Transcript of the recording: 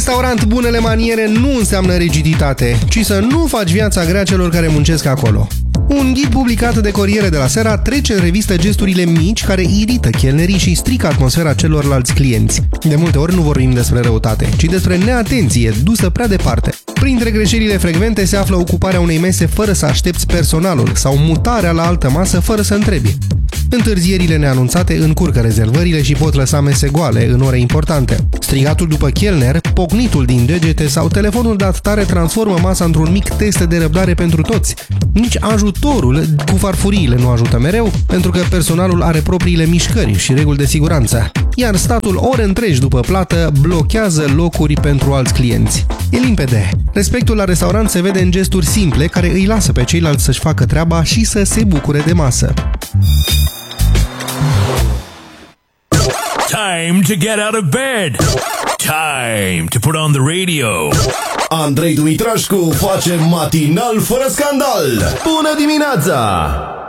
Restaurant bunele maniere nu înseamnă rigiditate, ci să nu faci viața grea celor care muncesc acolo. Un ghid publicat de Corriere della Sera trece în revistă gesturile mici care irită chelnerii și strică atmosfera celorlalți clienți. De multe ori nu vorbim despre răutate, ci despre neatenție dusă prea departe. Printre greșelile frecvente se află ocuparea unei mese fără să aștepți personalul sau mutarea la altă masă fără să întrebi. Întârzierile neanunțate încurcă rezervările și pot lăsa mese goale în ore importante. Strigatul după chelner, pocnitul din degete sau telefonul dat tare transformă masa într-un mic test de răbdare pentru toți. Nici ajutorul cu farfuriile nu ajută mereu, pentru că personalul are propriile mișcări și reguli de siguranță, iar statul ore întregi după plată blochează locuri pentru alți clienți. E limpede. Respectul la restaurant se vede în gesturi simple care îi lasă pe ceilalți să-și facă treaba și să se bucure de masă. Time to get out of bed. Time to put on the radio. Andrei Dumitrașcu face matinal fără scandal. Bună dimineața!